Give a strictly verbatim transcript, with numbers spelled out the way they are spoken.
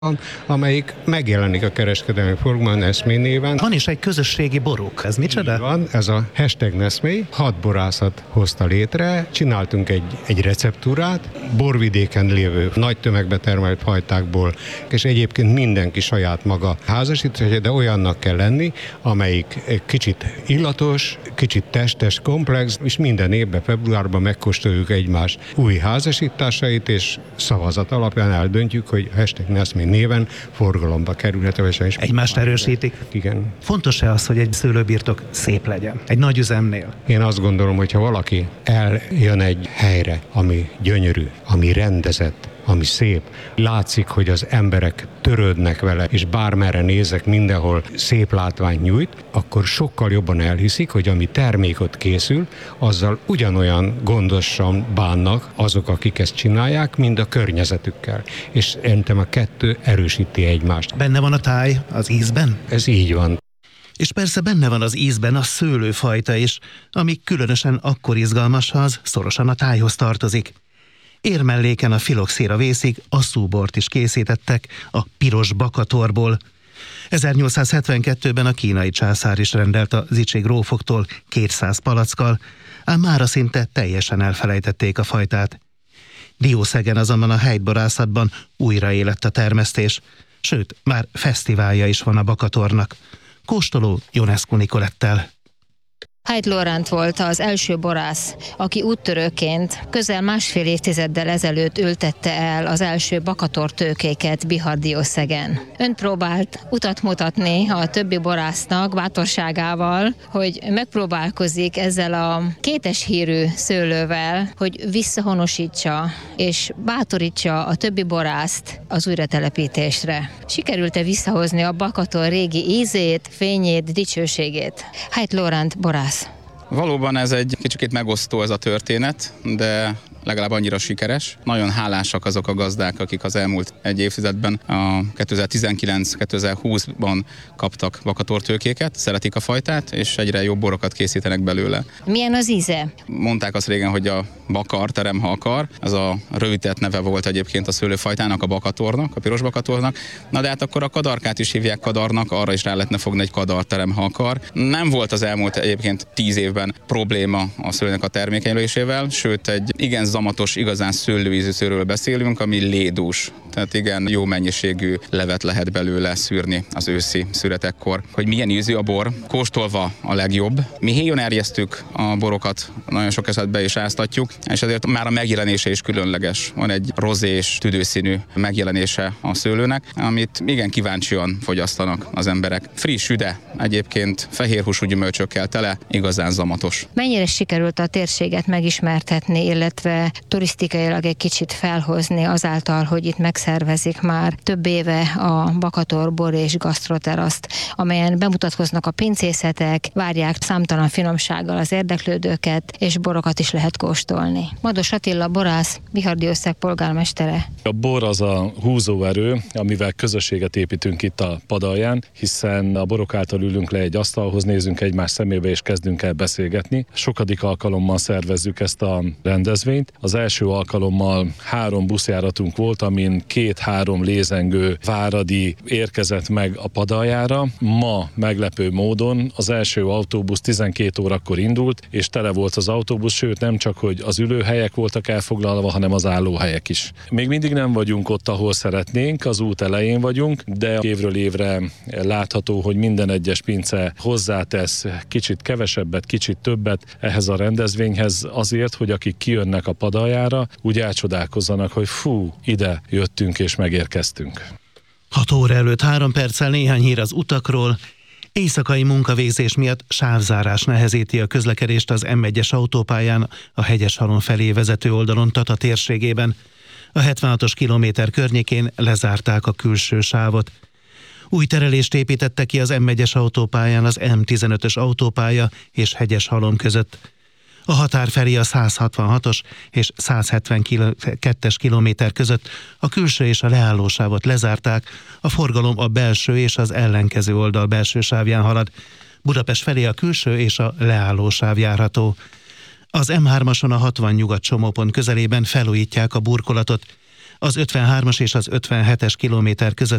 amelyik megjelenik a kereskedelmi forgalomban Neszmé néven. Van is egy közösségi boruk, ez micsoda? Így van, ez a hashtag Neszmé, hat borászat hozta létre, csináltunk egy, egy receptúrát, borvidéken lévő nagy tömegbe termelt fajtákból, és egyébként mindenki saját maga házasítja, de olyannak kell lenni, amelyik kicsit illatos, kicsit testes, komplex, és minden évben februárban megkóstoljuk egymás új házasításait, és szavazat alapján eldöntjük, hogy hashtag Neszmé néven forgalomba kerülhet a verseny. Egymást erősítik? Igen. Fontos-e az, hogy egy szőlőbirtok szép legyen? Egy nagy üzemnél? Én azt gondolom, hogy ha valaki eljön egy helyre, ami gyönyörű, ami rendezett, ami szép, látszik, hogy az emberek törődnek vele, és bármerre nézek, mindenhol szép látványt nyújt, akkor sokkal jobban elhiszik, hogy ami termék ott készül, azzal ugyanolyan gondosan bánnak azok, akik ezt csinálják, mint a környezetükkel. És szerintem a kettő erősíti egymást. Benne van a táj az ízben? Ez így van. És persze benne van az ízben a szőlőfajta is, ami különösen akkor izgalmas, ha az szorosan a tájhoz tartozik. Érmelléken a filoxéra vészig asszúbort is készítettek a piros bakatorból. ezernyolcszázhetvenkettőben a kínai császár is rendelt a zicsi grófoktól kétszáz palackkal, ám mára szinte teljesen elfelejtették a fajtát. Diószegen azonban a helytborászatban újraélett a termesztés, sőt, már fesztiválja is van a bakatornak. Kóstoló Ionescu Nicolettel. Haidt Lóránt volt az első borász, aki úttörőként közel másfél évtizeddel ezelőtt ültette el az első bakatortőkéket Bihar-Diószegen. Ön próbált utat mutatni a többi borásznak bátorságával, hogy megpróbálkozik ezzel a kétes hírű szőlővel, hogy visszahonosítsa és bátorítsa a többi borászt az újratelepítésre. Sikerült-e visszahozni a bakator régi ízét, fényét, dicsőségét? Haidt Lóránt borász. Valóban ez egy kicsit megosztó ez a történet, de legalább annyira sikeres. Nagyon hálásak azok a gazdák, akik az elmúlt egy évtizedben, a kétezer-tizenkilenc kétezer-húszban kaptak bakatortőkéket, szeretik a fajtát, és egyre jobb borokat készítenek belőle. Milyen az íze? Mondták azt régen, hogy a bakar, teremhalkar, ez a rövidített neve volt egyébként a szőlőfajtának, a bakatornak, a piros bakatornak. Na de hát akkor a kadarkát is hívják kadarnak, arra is rá lehetne fogni egy kadar, teremhalkar. Nem volt az elmúlt egyébként tíz évben probléma a szőlőnek a termékenyülésével, sőt egy igen zamatos, igazán szőlőízű szőlőről beszélünk, ami lédús. Tehát igen, jó mennyiségű levet lehet belőle szűrni az őszi szüretekkor. Hogy milyen ízű a bor, kóstolva a legjobb. Mi héjon erjesztük a borokat, nagyon sok esetben is áztatjuk, és ezért már a megjelenése is különleges. Van egy rozés, tüdőszínű megjelenése a szőlőnek, amit igen kíváncsian fogyasztanak az emberek. Friss, üde, egyébként fehérhúsú gyümölcsökkel tele, igazán zamatos. Mennyire sikerült a térséget megismertetni, illetve turisztikailag egy kicsit felhozni azáltal, hogy itt megszervezik már több éve a Bakator bor és gasztroteraszt, amelyen bemutatkoznak a pincészetek, várják számtalan finomsággal az érdeklődőket, és borokat is lehet kóstolni. Mados Attila borász, Bihar-Diószeg polgármestere. A bor az a húzóerő, amivel közösséget építünk itt a padalján, hiszen a borok által ülünk le egy asztalhoz, nézünk egymás szemébe és kezdünk el beszélgetni. Sokadik alkalommal szervezzük ezt a rendezvényt. Az első alkalommal három buszjáratunk volt, amin két-három lézengő váradi érkezett meg a padaljára. Ma meglepő módon az első autóbusz tizenkét órakor indult, és tele volt az autóbusz, sőt nem csak, hogy az ülőhelyek voltak elfoglalva, hanem az állóhelyek is. Még mindig nem vagyunk ott, ahol szeretnénk, az út elején vagyunk, de évről évre látható, hogy minden egyes pince hozzátesz kicsit kevesebbet, kicsit többet ehhez a rendezvényhez azért, hogy akik kijönnek a padaljára, úgy elcsodálkozzanak, hogy fú, ide jöttünk és megérkeztünk. Hat óra előtt három perccel néhány hír az utakról. Éjszakai munkavégzés miatt sávzárás nehezíti a közlekedést az M egyes autópályán a Hegyeshalom felé vezető oldalon Tata térségében. A hetvenhatos kilométer környékén lezárták a külső sávot. Új terelést építettek ki az M egyes autópályán az M tizenötös autópálya és Hegyeshalom között. A határ felé a száz hatvanhatos és száz hetvenkettes kilométer között a külső és a leállósávot lezárták, a forgalom a belső és az ellenkező oldal belső sávján halad. Budapest felé a külső és a leállósáv járható. Az M hármason a hatvan nyugat csomópont közelében felújítják a burkolatot. Az ötvenhármas és az ötvenhetes kilométer között